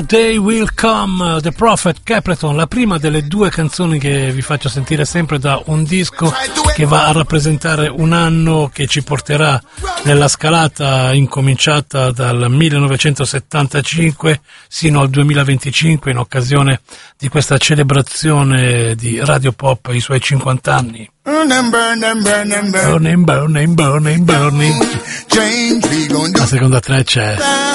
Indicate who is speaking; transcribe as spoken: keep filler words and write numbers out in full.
Speaker 1: They Will Come, The Prophet, Capleton, la prima delle due canzoni che vi faccio sentire sempre da un disco che va a rappresentare un anno che ci porterà nella scalata incominciata dal millenovecentosettantacinque sino al duemilaventicinque in occasione di questa celebrazione di Radio Pop, i suoi cinquanta anni. Burning, burning, burning, burning, burning, burning, burning. La seconda traccia è